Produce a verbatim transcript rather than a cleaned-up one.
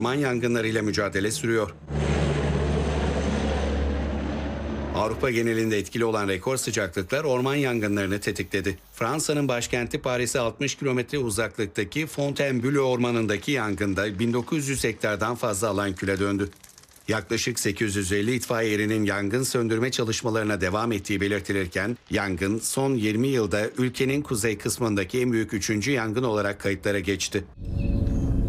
Orman yangınlarıyla mücadele sürüyor. Avrupa genelinde etkili olan rekor sıcaklıklar orman yangınlarını tetikledi. Fransa'nın başkenti Paris'e altmış kilometre uzaklıktaki Fontainebleau ormanındaki yangında bin dokuz yüz hektardan fazla alan küle döndü. Yaklaşık sekiz yüz elli itfaiye erinin yangın söndürme çalışmalarına devam ettiği belirtilirken, yangın son yirmi yılda ülkenin kuzey kısmındaki en büyük üçüncü yangın olarak kayıtlara geçti.